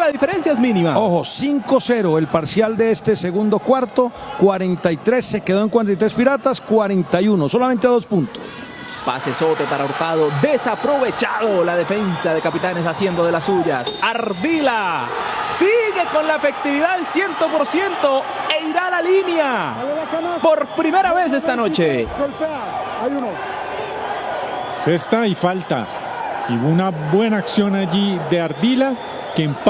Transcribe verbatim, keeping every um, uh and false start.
la diferencia es mínima. Ojo, cinco cero el parcial de este segundo cuarto, cuarenta y tres se quedó en cuarenta y tres Piratas, cuarenta y uno, solamente a dos puntos. Pasesote para Hurtado, desaprovechado la defensa de Capitanes haciendo de las suyas. Ardila sigue con la efectividad al cien por ciento e irá a la línea por primera vez esta noche. Cesta y falta. Y una buena acción allí de Ardila que empata.